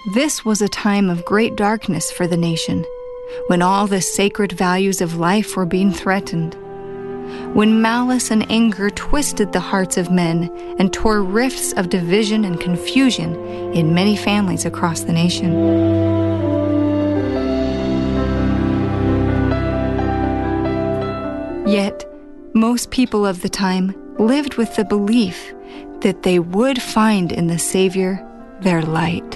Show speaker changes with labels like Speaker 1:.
Speaker 1: This was a time of great darkness for the nation, when all the sacred values of life were being threatened, when malice and anger twisted the hearts of men and tore rifts of division and confusion in many families across the nation. Yet, most people of the time lived with the belief that they would find in the Savior their light.